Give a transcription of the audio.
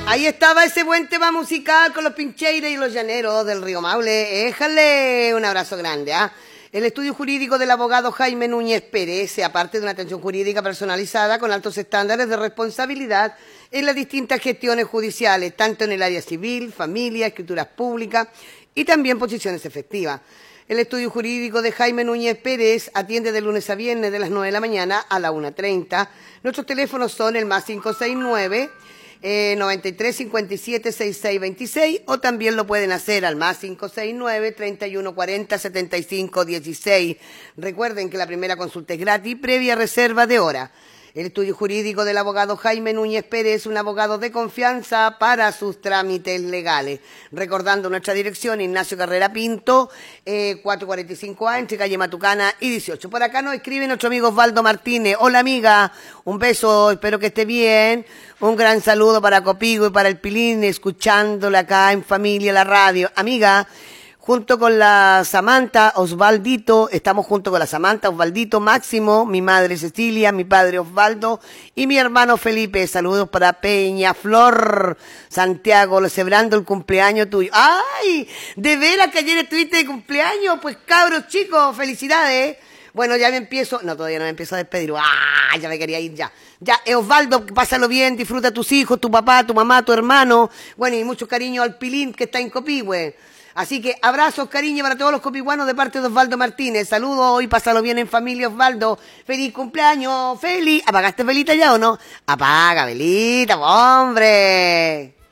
Ahí estaba ese buen tema musical con los Pincheiros y los Llaneros del Río Maule. Éjale, un abrazo grande, ¿ah? El estudio jurídico del abogado Jaime Núñez Pérez, aparte de una atención jurídica personalizada con altos estándares de responsabilidad en las distintas gestiones judiciales, tanto en el área civil, familia, escrituras públicas y también posiciones efectivas. El estudio jurídico de Jaime Núñez Pérez atiende de lunes a viernes de las 9 de la mañana a la 1:30. Nuestros teléfonos son el más 569 93 57 66 26 o también lo pueden hacer al más 569 31 40 75 16. Recuerden que la primera consulta es gratis previa reserva de hora. El estudio jurídico del abogado Jaime Núñez Pérez, un abogado de confianza para sus trámites legales. Recordando nuestra dirección, Ignacio Carrera Pinto, 445A, entre calle Matucana y 18. Por acá nos escribe nuestro amigo Osvaldo Martínez. Hola amiga, un beso, espero que esté bien. Un gran saludo para Copigo y para el Pilín, escuchándola acá en familia, la radio. Amiga, junto con la Samantha, Osvaldito, estamos junto con la Samantha, Osvaldito, Máximo, mi madre Cecilia, mi padre Osvaldo y mi hermano Felipe. Saludos para Peñaflor, Santiago, celebrando el cumpleaños tuyo. ¡Ay! ¿De veras que ayer estuviste de cumpleaños? Pues cabros chicos, felicidades. Bueno, ya me empiezo, no, todavía no me empiezo a despedir. ¡Ah! Ya me quería ir ya. Ya, Osvaldo, pásalo bien, disfruta a tus hijos, tu papá, tu mamá, tu hermano. Bueno, y mucho cariño al Pilín que está en Copihue. Así que abrazos, cariño para todos los copiguanos de parte de Osvaldo Martínez. Saludos y pásalo bien en familia, Osvaldo. ¡Feliz cumpleaños! ¡Feliz! ¿Apagaste velita ya o no? Apaga velita, hombre.